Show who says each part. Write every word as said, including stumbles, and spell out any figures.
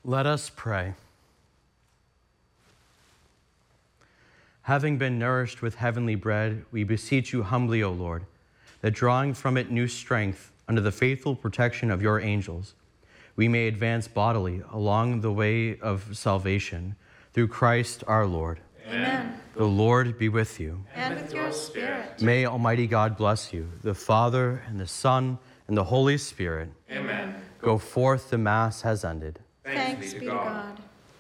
Speaker 1: Let us pray. Having been nourished with heavenly bread, we beseech you humbly, O Lord, that drawing from it new strength under the faithful protection of your angels, we may advance bodily along the way of salvation through Christ our Lord.
Speaker 2: Amen.
Speaker 1: The Lord be with you.
Speaker 2: And with your spirit.
Speaker 1: May Almighty God bless you, the Father and the Son and the Holy Spirit.
Speaker 2: Amen.
Speaker 1: Go forth, the Mass has ended.
Speaker 2: Thanks be to God.